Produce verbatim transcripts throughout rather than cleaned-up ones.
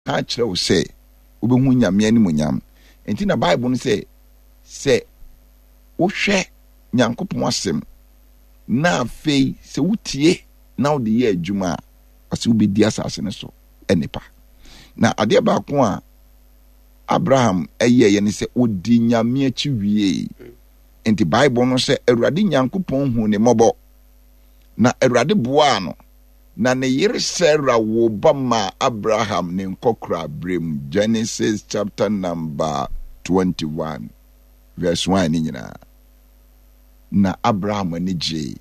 ka kire wo se obehu nyame ani munyam enti na Bible no say se wo hwe Nyankopon asem na afei se wutie na wo de ye adwuma ase wo bedi asase ne so enipa na ade ba ko a Abraham eye ye ne se odi nyame achi wie enti Bible no say Awurade Nyankopon hu ne mobo na Awurade boa no na ne yere Sarah wo ba ma Abraham ne nkokra brem. Genesis chapter number twenty-one verse one ni nyina na Abraham ani je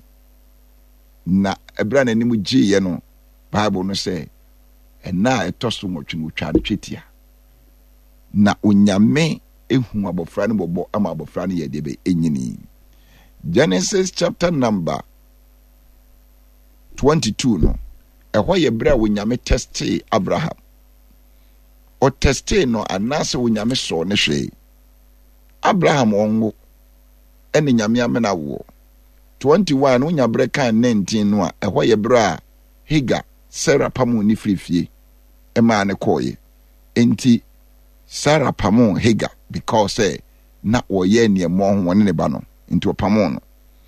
na Abraham ani mu je ye no Bible no say ena etoso nwotwe nwotwa ne twetia na onyame ehu abofra ne bobo ama abofra ne ye de be enyini. Genesis chapter number twenty-two no ehwo ye bra wonyame teste Abraham o teste no anase wonyame so ne hwe Abraham onwo ene nyame amena wo twenty-one wonya bre kan nineteen no a ehwo ye bra Hagar Sarah pamu ni frifie ema ne koye enti Sarah pamu Hagar because eh, na oye ne mo ho ne ba no enti opamu no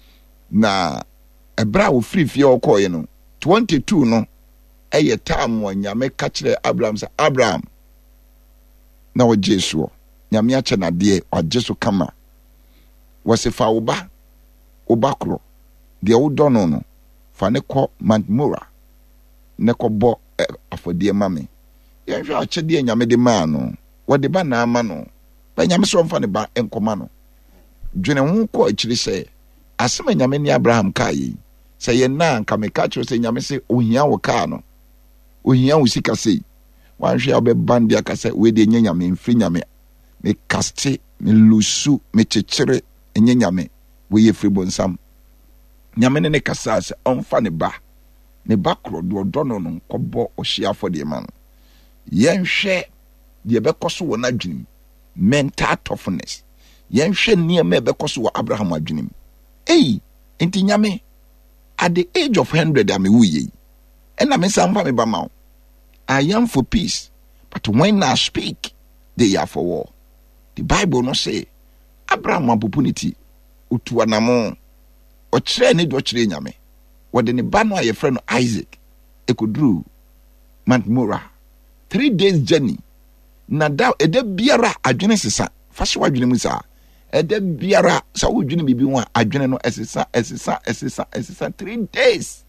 na ebra wo frifie o koye no twenty-two no eye time wa nyame ka kire Abraham sa Abraham na wo Jesu nyame ache na de o Jesu kama wasifa oba oba kro de wo dono no fa ne ko Mantmora ne ko bo eh, afodie mame ye hwa ache de nyame de ma no wo de ba na ama no ba nyame so mfa ne ba enkoma no dwene hu ko akiri se asema nyame ni Abraham kai se ye na nka me ka kire se nyame se ohia wo ka no ohia wo sika sei wan hwe obe bandi aka se we de nyame mfiri nyame me kaste me lusu me chechire enye nyame we ye firi bonsam nyame ne ne kasa se onfa ne ba ne ba kro do dono no kobo ohia fo de man yen hwe de be koso wo na dwenim mental toughness yen hwe ne me be koso wo Abraham adwenim ei enti nyame at the age of one hundred am we and I'm some me ba ma I am for peace but when I speak they are for war. The Bible no say Abraham opportunity utu anamo o kire ne do kire nyame wo de ne ba no aye friend Isaac ekodru Mantmora three days journey na da e de biara adwene sesa fa hye wadwene mu sa e de biara sa wodwene bibi ho adwene no esesa esesa esesa esesa three days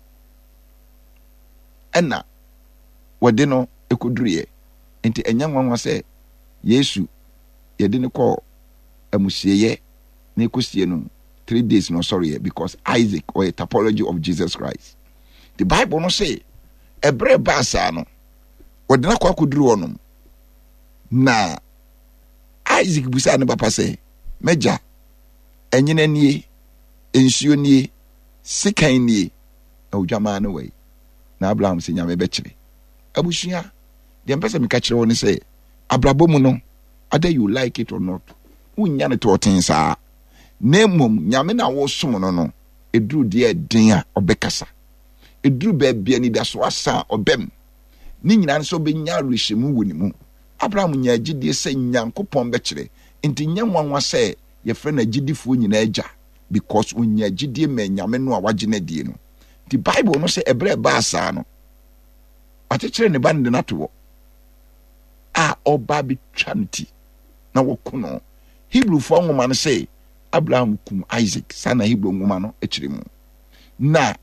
ena wode no ekodru ye enti enya nwanwa se Yesu yede ne ko amusieye na ekosie no three days no sorry because Isaac or a typology of Jesus Christ. The Bible no say ebre basa no wode na kwa kodru onum na Isaac busa ne papa say meja enyina nie ensuo nie sikan nie awjama no we na Abraham se nyame be kire abusua de mpese me ka kire woni say abrabomu no either you like it or not unya ne to ten saa nemom nyame na wo som no no eduru de den a obekasa eduru ba bia ni da so asa obem ni nyina nso benya rehemu woni mu Abraham nya agide se Nyankopon be kire enti nyanwanwa se ye frɛ na agidifo nyina agya because unya agide ma nyame no a wagye na die no. The Bible no say ebre ba asa no atechire ne bande na to a oba bi twanti na wokuno Hebrew fo nwoma no say Abraham kum Isaac sana Hebrew nwoma no ekire mu na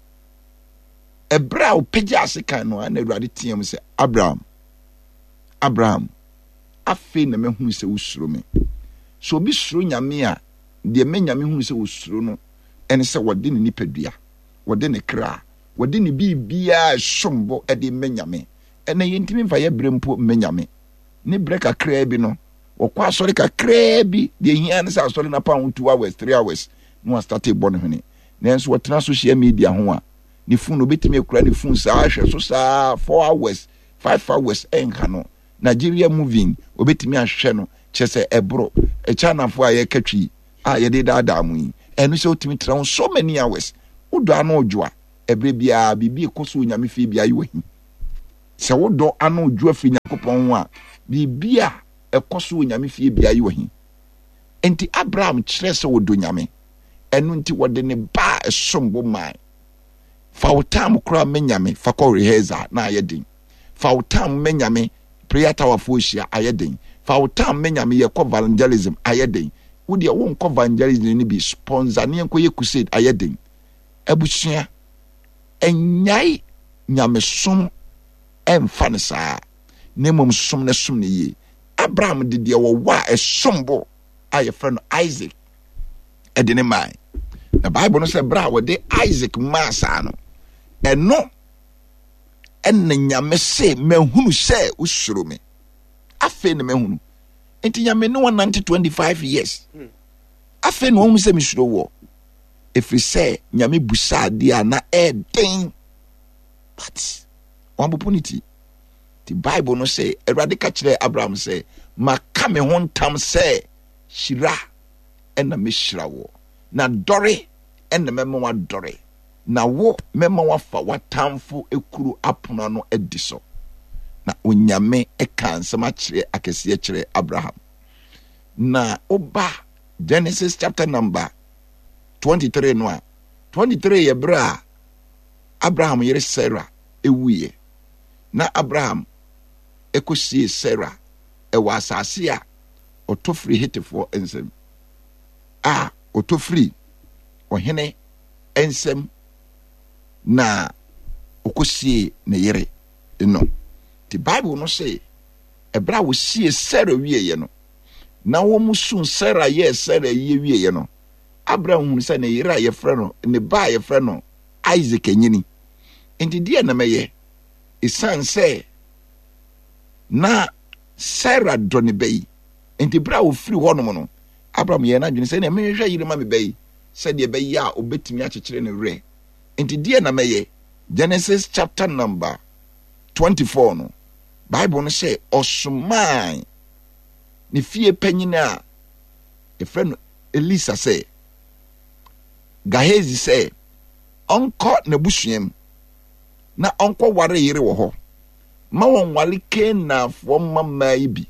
ebra o pagya asika no na Awurade tiam say Abraham Abraham afi na mehu se usuro me so obi suro nyame a de me nyame hu se usuro no ene se wode ne nipadua wode ne kra wode ne bibia sombo e de me nyame ene yentimi mfa ye brempo me nyame ne breka kra bi no okwa asori ka kra bi de hia ne se asori na pa two hours three hours no start e bon hene nenso wotena social media ho a ne phone obetimi ekura ne phone sa ahwe so sa four hours five hours enka no Nigeria moving obetimi ahwe no chese ebro e chana fo aye katwi a ye de dada mu yi enu se otimi tra so many hours udo ano odwoa ebre bia bibi ekoso nyame fi bia yi wahi se wo do ano dwo afi Nyankopɔn ho a bibia ekoso onyame fie bia yi wahi enti Abraham kyerɛ sɛ wo do nyame enu nti wode ne ba esombo man fa wo tam kura menyame fa kɔ reheza na ayedin fa wo tam menyame prayer tower fo hia ayedin fa wo tam menyame ye kɔ evangelism ayedin wo de wo nkɔ evangelism ni bi sponsor ne nkɔ ye crusade ayedin abusua enyai nyame som emfa ne saa ne mom som ne som ne ye Abraham de de wo wa esombo aye friend Isaac edine man the Bible no say bra wo de Isaac masa no eno en nyame se mahunu se usuro me afe ne mahunu enti nyame no one ninety twenty-five years afe no hu se me suro wo efri se nyame busa dia na e den but one opportunity the Bible no say erade ka kire Abraham say maka me ho ntam say shira ena me shira wo na dore ena me ma dore na wo me ma wafa watamfo ekuru apono no ediso na onyame eka nsema kire akese kire Abraham na oba Genesis chapter number twenty-three no a twenty-three ye bra Abraham yere Sarah ewuye na Abraham ekosie Sarah ewa asase a otofri hitefo ensem a otofri ohene ensem na okosie ne yere no the Bible no say ebra wo sie Sarah wieye no na wo musun Sarah ye Sarah ye wieye no Abraham hu se ne yere ye frɛ no ne ba ye frɛ no Isaac enyini enti die na meye isan say na Sarah doni bei enti bra wo firi hɔ no no Abraham ye na dwene sɛ ne mehwɛ yire ma me bei sɛ de bei ya obetimi akyekyere ne re enti die na meye Genesis chapter number twenty-four no Bible no say osman ne fie panyina e friend Elisa say Gahezi say onko na busuam na onko ware yire wo hɔ ma won wale Kena fo mama ibi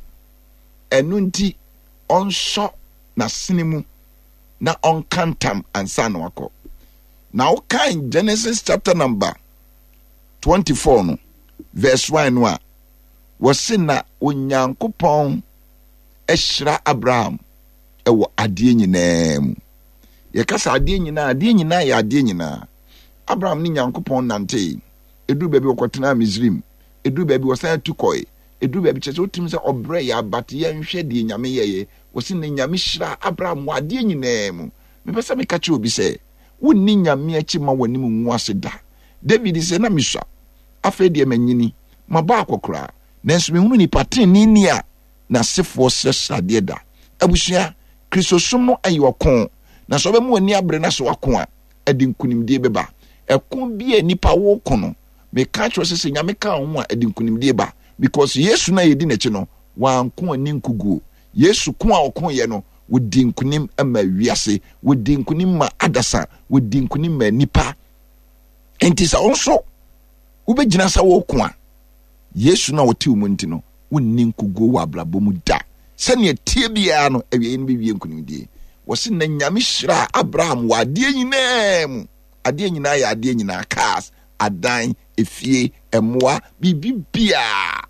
enu nti onso na sinimu na onkantam ansa na wakɔ na o kan Genesis chapter number twenty-four no verse one no a wɔse na Onyankopɔn ehyira Abraham ɛwɔ adeɛ nyinaa mu yɛkasa adeɛ nyinaa adeɛ nyinaa yɛ adeɛ nyinaa Abraham ni Nyankopɔn nante edu baabi wɔkɔtena Misrim edu baabi wɔsan tukɔe edu baabi kyerɛ sɛ wotim sɛ ɔbrɛ yɛ abate yɛ nhwɛ deɛ nyame yɛyɛ wɔse ne nyame hyira Abraham wɔ adeɛ nyinaa mu mepɛ sɛ meka kyerɛ obi sɛ wonni nyame akyi ma w'anim ngu ase da David sɛ na mesua afei deɛ manyini maba akɔkora nanso mehunu nipa tenni ni a na sefoɔ srɛsrɛ adeɛ da abusua Kristosom no ayi ɔko na sɛ ɔbɛmu ani abrɛ na so wako a adi nkunimdie bɛba ɛko bi a nipa wo ko no meka kyerɛ sɛ sɛ nyame ka ho a adi nkunimdie ba because Yesu na yɛdi n'akyi no wanko ani nkuguo Yesu ko a ɔko yɛ no wodi nkunim ama wiase wodi nkunim ma adasa wodi nkunim ma nipa enti sɛ ɔnso wobɛgyina sɛ wo ko a Yesu na wote mu nti no wonni nkuguo wɔ abrabɔ mu da sɛnea tie biara no awie no bɛwie nkunimdie wɔse na nyame hyira Abraham wɔ adeɛ nyinaa mu adeɛ nyinaa yɛ adeɛ nyinaa cars adan efie ɛmoa bibi bia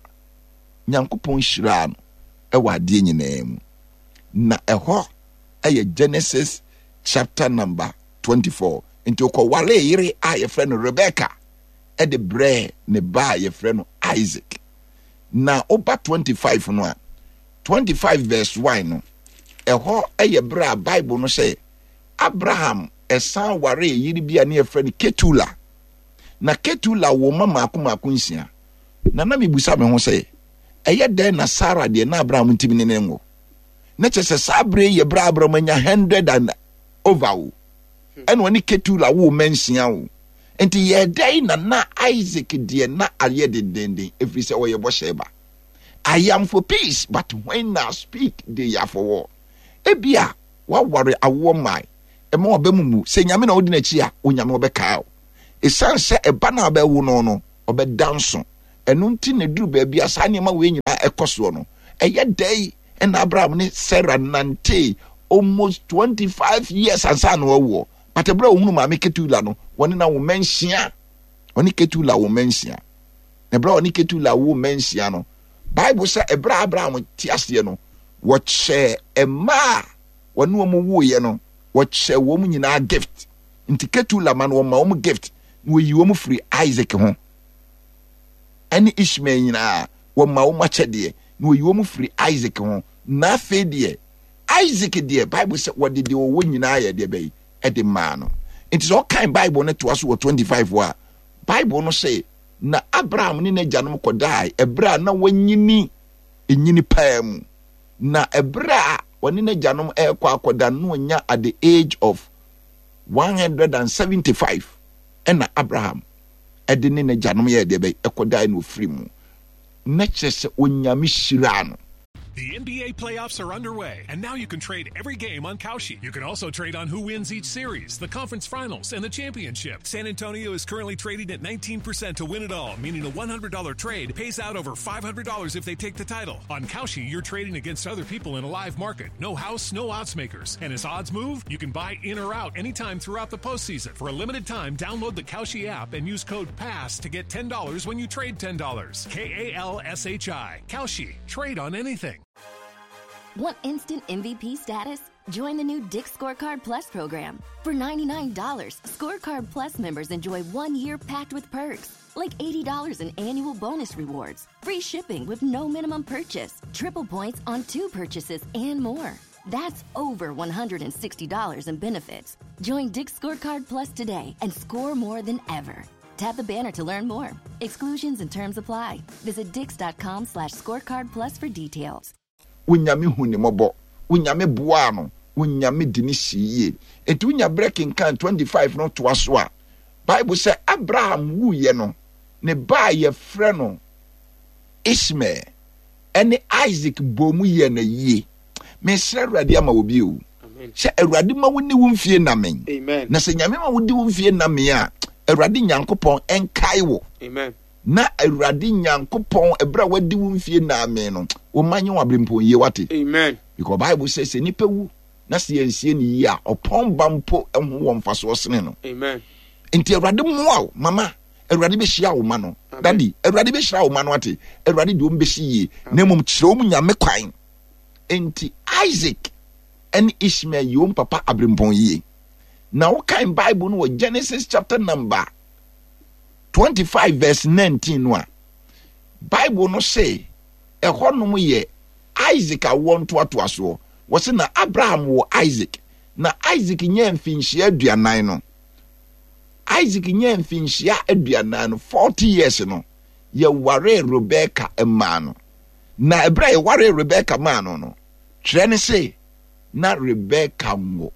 Nyankopɔn hyira no ɛwɔ adeɛ nyinaa mu na ɛhɔ ɛyɛ Genesis chapter number twenty-four nti okɔ wale yere a yɛfrɛ no Rebecca ɛde brɛ ne ba a yɛfrɛ no Isaac na oba twenty-five no a twenty-five verse one no ɛhɔ ɛyɛ brɛ a Bible no sɛ Abraham ɛsan ware yiri bia ne yɛfrɛ no Ketula na Ketula wo mama akoma nsia na na mebusa me ho sɛ ɛyɛ dɛn na Sarah de na Abraham ntimi ne ne ngo na kyɛ sɛ Sabre yɛ bra Abraham anya one hundred and over wo ɛna wani Ketula wo mensia wo enti yɛ dɛn na na Isaac de na ayɛ dendenden every sɛ ɔyɛ bɔhyɛ ba I am for peace but when I speak they are for war ebia wa ware awo mai ɛma ɔbɛmumu sɛ nyame na odi n'akyi a onyame ɔbɛkaa esan sɛ ɛba na ɔbɛwo no no ɔbɛdanso ɛno nti na duru baabi asa nneɛma wei nyinaa ɛkɔ soɔ no ɛyɛ dɛn ɛna Abraham ne Sarah nante almost twenty-five years ansa na wɔwɔ but ɛbrɛ ohunu maame Ketula no wɔne na wo mensia wɔne Ketula wo mensia ɛbrɛ wɔne Ketula wo mensia no Bible sɛ ɛbrɛ Abraham ti aseɛ no wɔkyɛ ɛma wɔne wɔn wo yɛ no wɔkyɛ wɔn nyinaa gift nti Ketula man wɔn ma wɔn gift na wɔyi wɔn firi Isaac ho ɛne Ishmael nyinaa wɔn ma wɔn akyɛdeɛ na wɔyi wɔn firi Isaac ho na afei deɛ Isaac deɛ Bible sɛ wɔde deɛ wɔwɔ nyinaa yɛ deɛ bɛyi ɛde maa no nti sɛ ɔkan Bible no toa so wɔ twenty-five wa Bible no sɛ na Abraham ne n'agyanom kɔdae ɛberɛ a na wɔnyini ɛnyini paa mu na ɛberɛ a wɔne n'agyanom ɛrekɔ akɔda no ɔnya at the age of one hundred seventy-five ɛna Abraham ɛde ne n'agyanom yɛ deɛ bɛyi ɛkɔdae no ofiri mu na kyerɛ sɛ onyame hyira no. The N B A playoffs are underway, and now you can trade every game on Kalshi. You can also trade on who wins each series, the conference finals, and the championship. San Antonio is currently trading at nineteen percent to win it all, meaning a one hundred dollars trade pays out over five hundred dollars if they take the title. On Kalshi, you're trading against other people in a live market. No house, no odds makers. And as odds move, you can buy in or out anytime throughout the postseason. For a limited time, download the Kalshi app and use code PASS to get ten dollars when you trade ten dollars. K A L S H I. Kalshi. Trade on anything. Want instant M V P status? Join the new Dick's Scorecard Plus program. For ninety-nine dollars, Scorecard Plus members enjoy one year packed with perks, like eighty dollars in annual bonus rewards, free shipping with no minimum purchase, triple points on two purchases, and more. That's over one hundred sixty dollars in benefits. Join Dick's Scorecard Plus today and score more than ever. Tap the banner to learn more. Exclusions and terms apply. Visit dix.com slash scorecard plus for details. Unyame huni mobo, unyame buano, unyame dinisiye. Eti unya breaking can twenty-five no to aswa. Bible say Abraham wu ye no, ne ba ye frɛ no Ishmael, ene Isaac bomu ye na ye. Me sɛ Awurade ama obi o. Sɛ Awurade ma woni wo mfie na men. Amen. Na sɛ nyame ma wodi wo mfie na me a, Awurade Nyankopɔn enkai wo. Amen. Na Awurade Nyankopɔn ebra wadi wo mfie na me no. O manye wa brempon ye wate. Amen. Because Bible says nipa wu na se yensie ni yi a opon bampo enho wo mfaso osene no. Amen. Enti Awurade moa mama, Awurade be hia wo ma no. Daddy, Awurade be hia wo ma no ate. Awurade de o mbe hie na mum kire mu nyame kwan. Enti Isaac and Ishmael yom papa abrempon ye. Na wo kan Bible no Genesis chapter number twenty-five verse nineteen no a Bible no say ɛhɔ nom yɛ Isaac a wɔn to ato aso wɔse na Abraham wɔ Isaac na Isaac nyɛ mfinhyia aduanan no Isaac nyɛ mfinhyia aduanan no forty years no yɛ ware Rebecca ɛmaa no na ɛbrɛ yɛ ware Rebecca maa no no kyerɛ ne se na Rebecca ngo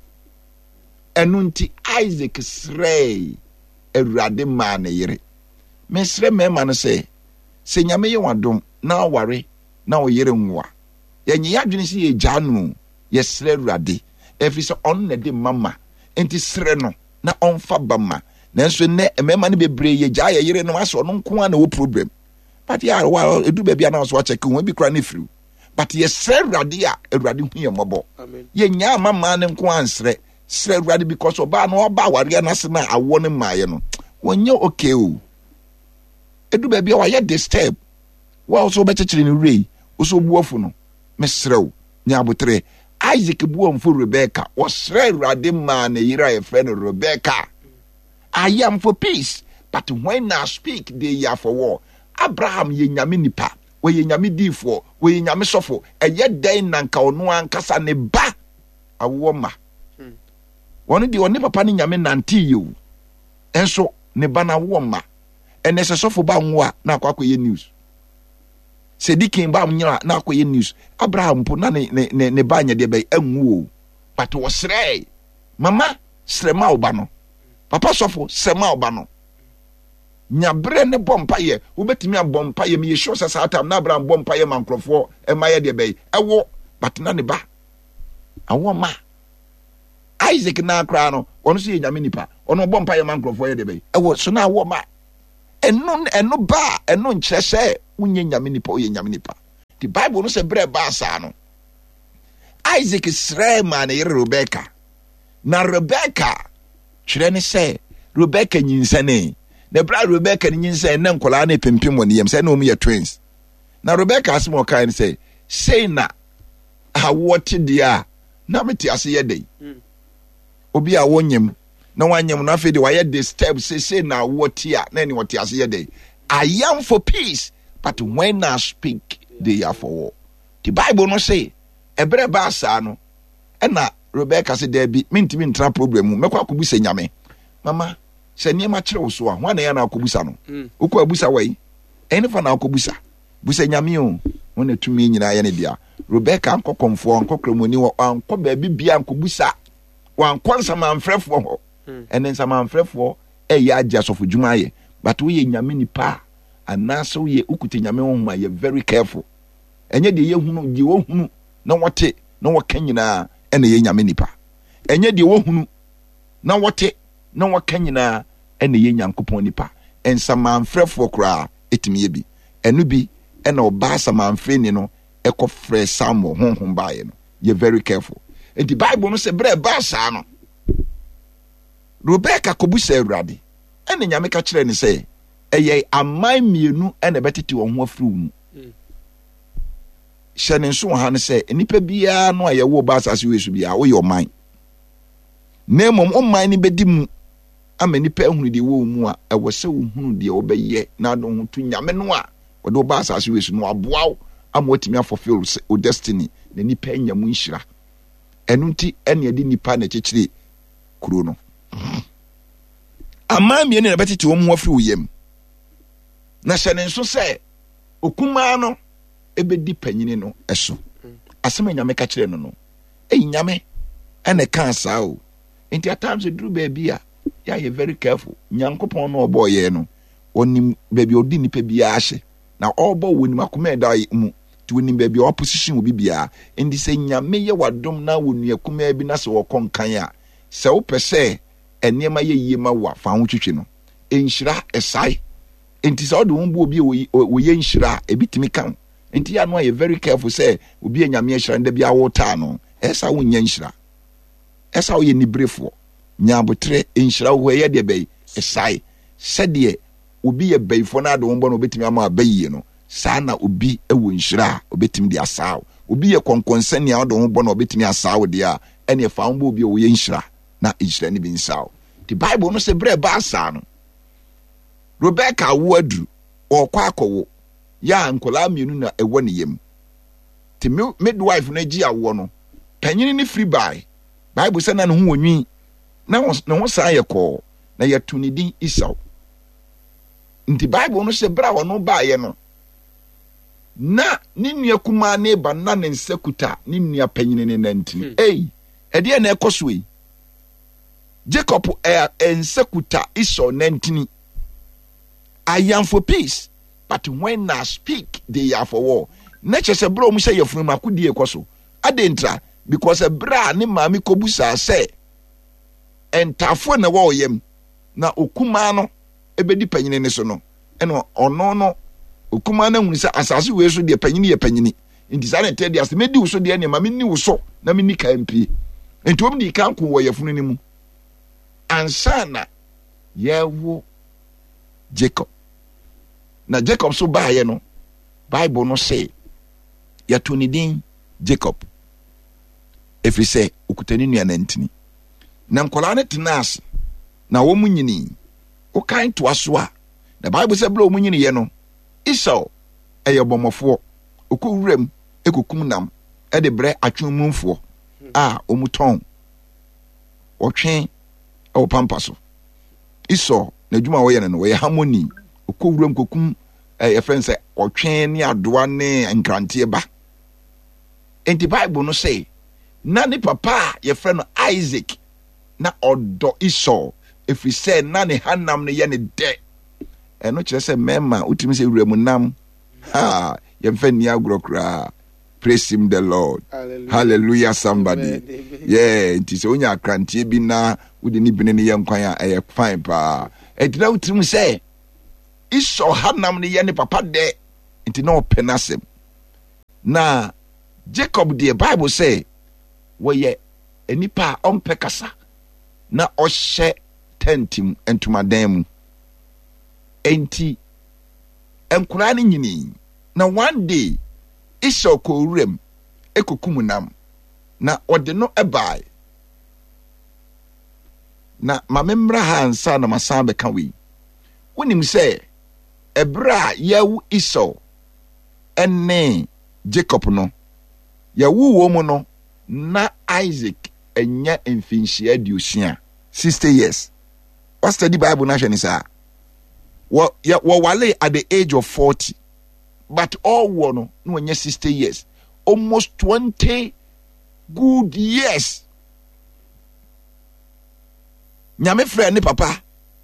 ɛno nti Isaac srɛ Awurade maa ne yere mesrɛ mɛma no sɛ sɛ nyame yɛ wadom na ware na o yere nwa yenye yadwene si ye janu ye sre Awurade efi so on na de mama enti sre no na onfa bama nanso ne emema ne bebre ye gya ye yere no aso no nko na wo problem but ya wa edu ba bia na so check ho bi kra na friu but ye sre Awurade a Awurade hu ye mobo amen ye nya mama ne nko ansre sre Awurade because oba no oba ware na se na awo ne maaye no wonye okay o edu ba bia wa ye disturb wa also be chechire ni rei oso buafo no mesrew nya abotre Isaac buamfo Rebecca o sre Awurade ma na yira ye friend Rebecca. I am for peace but when I speak they are for war. Abraham ye nyame nipa we ye nyame difo we ye nyame sofo eye den nanka ono ankasa ne ba awo ma woni di oni papa ne nyame nante yewu enso ne ba na wo ma ene se sofo ba nwo a na akwa akwa ye news Sedikin ba mnyira na akoye news Abraham po na ne ne ne ba nya de be anwu but wo srɛ mama srema oba no papa sofo srema oba no nya bre ne bompa ye wo betimi abompa ye me ye sure sa atam na Abraham bompa ye mankrofo e maye de be ewo but na ne ba awo ma Isaac na akra no ono so ye nyame nipa ono bompa ye mankrofo ye de be ewo so na awo ma eno eno ba eno nkyerɛ sɛ wonye nyame nipa o ye nyame nipa. The Bible no say bre ba sa no. Isaac srɛ ma ne Rebecca. Na Rebecca kyerɛ ne sɛ Rebecca nyinsane. Na bra Rebecca nyinsane na nkola na pimpim wɔ ne yam sɛ na omu yɛ twins. Na Rebecca asmo kan sɛ sei na awote dia na meti ase yɛ dai. Obi a wonyem na wanyem na afei de wayɛ disturb say say na awote a na ni wote ase yɛ dai. I am for peace, but when I speak they are for war. The Bible no say ebre ba sa no e na Rebecca say there be mintimi ntra problem mu mekwa akobusa nyame mama se niema kire wo so a ho na ya na akobusa no ukọ abusa wai eni fa na akobusa busa nyame o wona tumi nyina ya ne dia Rebecca anko komfo anko kremoni wo anko ba bibia anko busa wankọ nsama amfrefo ho ene nsama amfrefo e ya agya sofo dwuma ye but wo ye nyame nipa anaso wo ye ukuti nyame ho ma ye very careful enye de ye hunu de wo hunu na wote na woka nyina ene ye nyame nipa enye de wo hunu na wote na woka nyina ene ye nyankopon nipa ensama amfrefo kra etimi ye bi enu bi ena oba sama amfreni no ekọ frɛ Samuel honhom baaye no ye very careful. And the Bible no say bre ba sa no Rebecca kobusa Awurade ene nyame ka kyerɛ ne sɛ eye amai mienu ene betete wo ho afiri mu hyɛne nso ha ne sɛ nipa bia no aye wo ba asase wesu bia wo yɛ ɔman na mmom ɔman ne bedi mu ama nipa ehunu de wo mu a ɛwɔ sɛ wo hunu de wo bɛyɛ na do ho to nyame no a wɔde wo ba asase wesu no aboa ama watimi afulfill o destiny na nipa nya mu nhyira enu nti ene ade nipa na kyekire kuro no ama mie ne betete wo mu afiri wo yam na hyɛne nso sɛ okuma no ebedi panyini no eso asema nyame ka kire no no eyi nyame ene kan saa o enti at times duru baby a ya ye very careful nyankopon no obo ye no onim baby odi nipa bia ahye na obo wonim akoma da mu ti wonim baby opposition obi bia endi se nyame ye wadom na wonu akoma bi na se wokon kan a se wo pese enema ye yema wa fa ho twetwe no enhyira esai enti se odo wombu obi wo ye nhyira ebitimi kan enti ya no ye very careful say obi enyame ehyira nda bia wo ta no esa wo nya nhyira esa wo ye nibrefo nyabotre enhyira wo ye de bey esai sede obi ye beyfo na ado wombo no obetimi ama abayi no saa na obi ewo nhyira obetimi de asaw obi ye konkonsan ya ado wombo no obetimi asaw de a ene fa wombo obi wo ye nhyira na nhyira ni bi nsaw. The Bible no say bre ba asa no Rebecca wo aduru okwa akowo ya nkola mienu na ewo ne yem ti midwife na gi awo no panyini ni free by Bible say na no ho onwi na na ho saa yekọ na yɛto din Esau. Nti Bible no say bra wono ba ye no na ne nua kuma na ba na ne nsekuta ne nua panyini ne nantini ei ede na ekoso yi Jacob e ensekuta Esau nantini. I am for peace, but when I speak they are for war. Nature say bro mu say yefunu makudi ekoso adentra because a bra ne maami kobusa say entafo na wo yem na okuma no ebedi panyine ne so no eno ono no okuma na hunu say asase we so de panyine ye panyine nti sa na tedi ase medi wo so de ne maami ni wo so na me ni kan pie enti obi di kan ko wo yefunu ne mu ansana yewo Jacob na Jacob so ba ye no Bible no say ya to ni din Jacob efri say okutani nua nantini na nkola ne tenas na wo munyini o kan to aso a na Bible say bla wo munyini ye no Esau eye bomofo okuwuram ekokum nam e de bre atwonmumfo a omuton otwen o pampaso Esau na dwuma wo ye no wo ye harmony okuwuram kokum eh friend say otwen ne adoa ne nkrante ba. Enti Bible no say na ne papa ye friend no Isaac na odo Esau efri say na ne hanam ne ye ne de eno kire say mema utimi say wuram nam ha ye mfa ni agrokra. Praise him the Lord. Hallelujah, Hallelujah somebody. Amen. Yeah, enti say onya akrante bi na udi ni bine ne ye nkwan a eh fine pa. Enti na utimi say Esau hanam ne ye ne papa de nti na openasem na Jacob the Bible say woye enipa ompe kasa na ohye tentim entumadan mu enti enkura ne nyini na one day Esau ko urem ekokumunam na ode no ebai na mamemra hansa na masan beka wi wonim say ebra yawu Esau ene Jacob no yawu wo mu no na Isaac enya mfinhia aduosia sixty years. What's the Bible na hwene sa wo ya wo wale at the age of forty but all wo no no enya sixty years, almost twenty good years. Nyame frɛ ne papa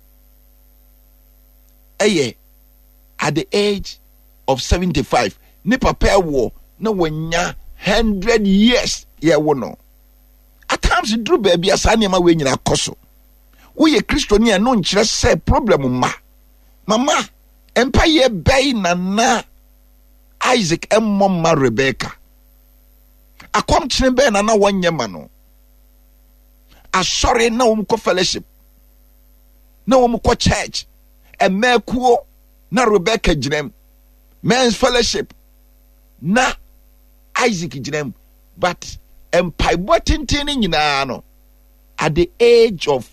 eye at the age of seventy-five ne papa wo na wanya one hundred years ye wo no. At times dru baby asa ne ma we nyina koso wo ye Kristoni no nkyerɛ sɛ problem ma mama empa ye bay na na Isaac emmo ma Rebecca akom kyene bay na na wonye ma no asɔre na wo mkɔ fellowship na wo mkɔ church emekuo na Rebecca gyinem men's fellowship na Isaac gyinem but empaibo tintin nyina no at the age of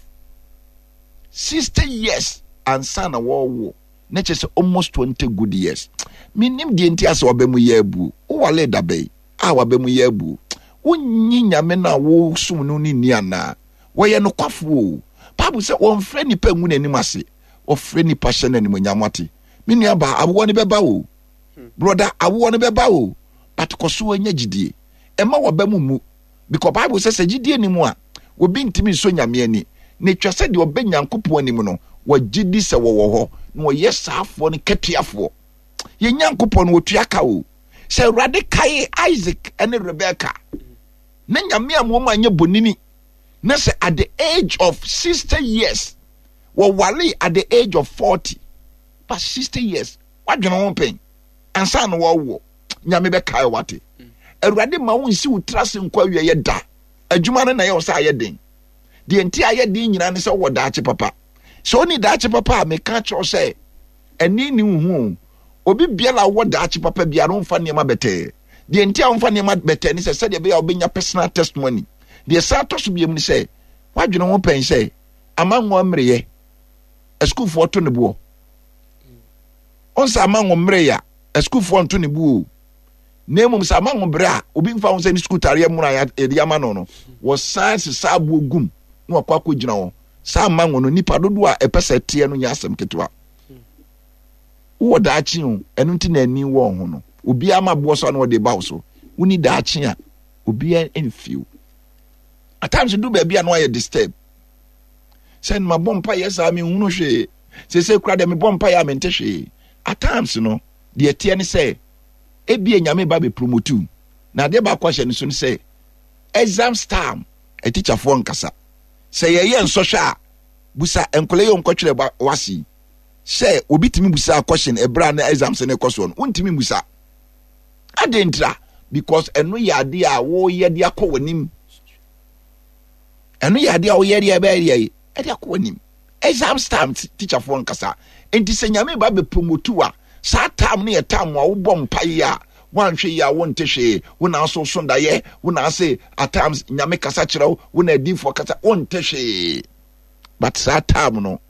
sixty years and son na wo wo na chese almost twenty good years minim die nti ase wabemu yebu wo wale dabe a wabemu yebu wonyi nyame na wo sum no ni ni ana wo ye no kwafo Bible say won frɛ nipa ngu nanim ase wo frɛ nipa hye nanim nyamate menu aba awo ne beba wo brother awo ne beba wo but koso anya gidie ema wabemu mu because Bible says gidie ni mu a obi ntimi so nyame ani ne twa sɛ de obenyankopɔ anim no wagidi sɛ wo wo ho na wo yesaafo ne katuafo ye nyankopɔ no otuaka wo sɛ Awurade kai Isaac ene Rebecca na nyame amom anya bonini na sɛ at the age of sixty years wo wale at the age of forty but sixty years wadwene wo pen ansa no wo wo nyame be kai wate Awurade ma wo nsi wo trase nkwa wie ye da adwuma no na ye wo sa ye den de enti aye den nyina ne sɛ wo daache papa so ni daache papa me ka cho sɛ eni ni hu obi biala wo daache papa bia no mfa ne ma bete de enti a mfa ne ma bete ni sɛ sɛ de be ya obenya personal testimony de sa to so biem ni sɛ wadwene wo pen sɛ amanwo mreye eskuufo to ne buo onsa amanwo mreya eskuufo to ne buo nemum sa amanwo bra obi mfa wo sɛ ni skutare mu na ya de ama no no wo science sa buo gum na wakwa kogina wo sa amanwo no nipa dodo a epese tie no nya asem ketwa wo daachi ho enu nti na ani wo ho no obi ama bo so na wo de bawo so woni daachi a obi en feel at times do baby na why disturb send my bompa yes I mean hunu hwe se se kura de me bompa ya mente hwe at times no de tie ne say ebi enyame ba be promote na de ba kwahye ne so ne say exams time a teacher for nkasa say ye ye nso hwe a busa enkole yo nkotwere ba wasi say obi timi busa question ebra na exams ne koso no untimi busa adentra because eno ya de a wo ye de akọwanim eno ya de a wo ye de a ba ye e de akọwanim exams time teacher for nkasa enti se nyame ba be promote a sa time ne ye time a wo bom pai a wan hwe ya won tehwe wona so so ndaye wona say at times nyame kasa kyerɛw wona di for kasa won tehwe but sa time no